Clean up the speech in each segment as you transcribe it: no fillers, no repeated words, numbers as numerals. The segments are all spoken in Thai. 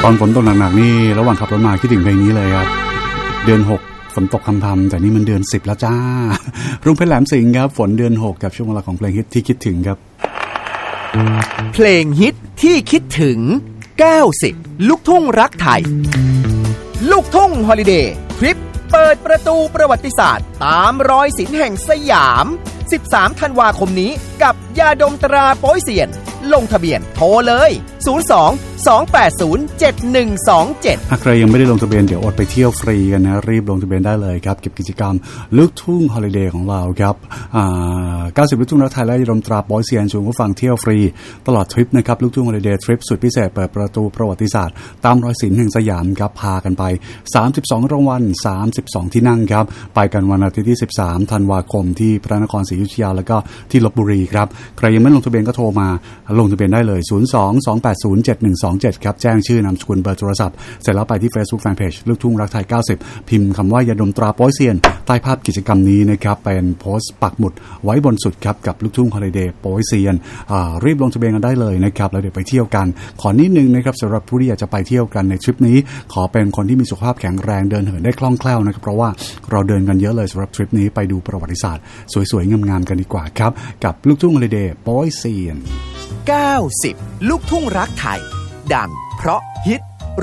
ตอนฝนตกหนักๆนี่ระหว่างขับรถมาคิดถึงเพลงนี้เลยครับเดือน6ฝนตกพรำๆแต่นี่มันเดือน10แล้วจ้ารุ่งเพชรแหลมสิงห์ครับฝนเดือน6กับช่วงเวลาของเพลงฮิตที่คิดถึงครับเพลงฮิตที่คิดถึง90ลูกทุ่งรักไทยลูกทุ่งฮอลิเดย์ทริปเปิดประตูประวัติศาสตร์ตามรอยศิลป์แห่งสยาม13ธันวาคมนี้กับยาดมตราโป๊ยเซียนลงทะเบียนโทรเลย02-280-7127 ถ้าใครยังไม่ได้ลงทะเบียนเดี๋ยวอดไปเที่ยวฟรีกันนะรีบลงทะเบียนได้เลยครับกับกิจกรรมลูกทุ่งฮอลิเดย์ของเราครับ90ลูกทุ่งรักไทยและยาดมตราโป๊ยเซียนชวนผู้ฟังเที่ยวฟรีตลอดทริปนะครับลูกทุ่งฮอลิเดย์ทริปสุดพิเศษเปิดประตูประวัติศาสตร์ตามรอยศิลป์แห่งสยามครับพากันไป32รางวัล32ที่นั่งครับไปกันวันอาทิตย์ที่13ธันวาคมที่พระนครศรีอยุธยาแล้วก็ที่ลพบุรีครับใครยังไม่ลงทะเบียนก็โทรมาลงทะเบียนได้เลย02-280-7127ครับแจ้งชื่อนามสกุลเบอร์โทรศัพท์เสร็จแล้วไปที่ Facebook Fanpage ลูกทุ่งรักไทย90พิมพ์คำว่ายาดมตราโป๊ยเซียนใต้ภาพกิจกรรมนี้นะครับเป็นโพสต์ปักหมุดไว้บนสุดครับกับลูกทุ่งฮอลิเดย์โป๊ยเซียนรีบลงทะเบียนกันได้เลยนะครับแล้วเดี๋ยวไปเที่ยวกันขอนิดนึงนะครับสำหรับผู้ที่อยากจะไปเที่ยวกันในทริปนี้ขอเป็นคนที่มีสุขภาพแข็งแรงเดินเหินได้คล่องแคล่วนะครับเพราะว่าเราเดินกันเยอะเลยสำหรับทริปนี้ไปดูประวัติศาสตร์สวยๆงามๆกันดีกว่าครับกับลูกทุ่งฮอลิเดย์โป๊ยเซียน 90ลูกทุ่งรักไทยดังเพราะฮิต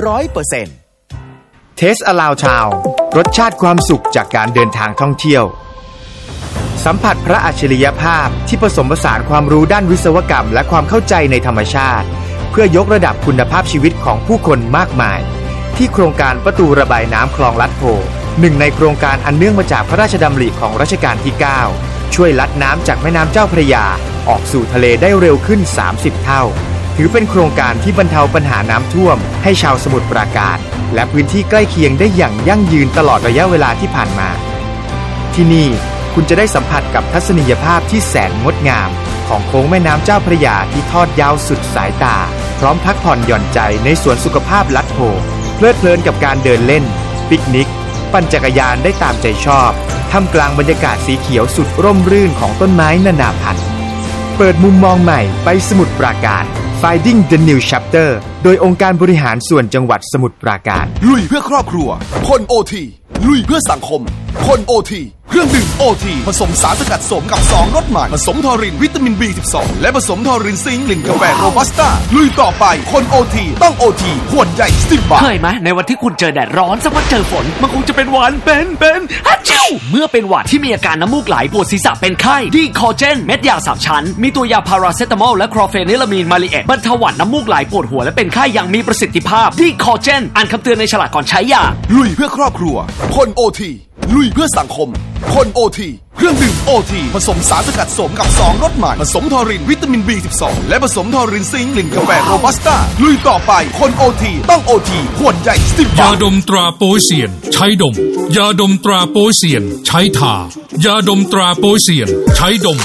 100% เทสอลาวชาวรสชาติความสุขจากการเดินทางท่องเที่ยวสัมผัสพระอัจฉริยภาพที่ผสมผสานความรู้ด้านวิศวกรรมและความเข้าใจในธรรมชาติเพื่อยกระดับคุณภาพชีวิตของผู้คนมากมายที่โครงการประตูระบายน้ำคลองลัดโพหนึ่งในโครงการอันเนื่องมาจากพระราชดำริของรัชกาลที่9ช่วยลัดน้ำจากแม่น้ำเจ้าพระยาออกสู่ทะเลได้เร็วขึ้น30เท่าถือเป็นโครงการที่บรรเทาปัญหาน้ำท่วมให้ชาวสมุทรปราการและพื้นที่ใกล้เคียงได้อย่างยั่งยืนตลอดระยะเวลาที่ผ่านมาที่นี่คุณจะได้สัมผัสกับทัศนียภาพที่แสนงดงามของโค้งแม่น้ำเจ้าพระยาที่ทอดยาวสุดสายตาพร้อมพักผ่อนหย่อนใจในสวนสุขภาพลัดโพเพลิดเพลินกับการเดินเล่นปิกนิกปั่นจักรยานได้ตามใจชอบท่ามกลางบรรยากาศสีเขียวสุดร่มรื่นของต้นไม้นานาพันธุ์เปิดมุมมองใหม่ไปสมุทรปราการ Finding the New Chapter โดยองค์การบริหารส่วนจังหวัดสมุทรปราการลุยเพื่อครอบครัวคนโอทีลุยเพื่อสังคมคนโอทีเครื่องดื่มโอทีผสมสารสกัดสมกับ2รสใหม่ผสมทอรินวิตามิน B12 และผสมทอรินซิงค์กลิ่นกาแฟโรบัสต้าลุยต่อไปคนโอทีต้องโอทีขวดใหญ่10 บาทเคยไหมในวันที่คุณเจอแดดร้อนสักวันเจอฝนมันคงจะเป็นหวัดเป็นฮัจจิ้วเมื่อเป็นหวัดที่มีอาการน้ำมูกไหลปวดศีรษะเป็นไข้ดีคอเจนเม็ดยา3ชั้นมีตัวยาพาราเซตามอลและคลอเฟนิลามีนมาลีเอตบรรเทาหวัดน้ำมูกไหลปวดหัวและเป็นไข้อย่างมีประสิทธิภาพดีคอเจนอ่านคำเตือนในฉลากก่อนใช้ยาลุยเพื่อครอบครัวคนโอทีลุยเพื่อสังคมคนโอทีเครื่องดื่มโอทีผสมสารสกัดสมกับ2รสใหม่ผสมทอรินวิตามิน B12 และผสมทอรินซิงค์กลิ่นกาแฟโรบัสต้าลุยต่อไปคนโอทีต้องโอทีขวดใหญ่10 บาทยาดมตราโป๊ยเซียนใช้ดมยาดมตราโป๊ยเซียนใช้ทายาดมตราโป๊ยเซียนใช้ดม